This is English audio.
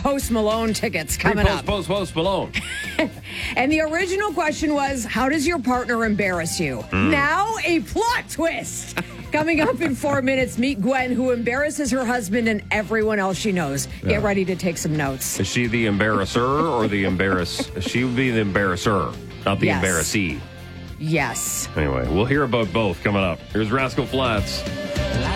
Post Malone tickets coming up. Post Malone. And the original question was, how does your partner embarrass you? Now a plot twist. Coming up in 4 minutes, meet Gwen, who embarrasses her husband and everyone else she knows. Get ready to take some notes. Is she the embarrasser or the embarrass? She would be the embarrasser, not the embarrassee. Yes. Anyway, we'll hear about both coming up. Here's Rascal Flatts.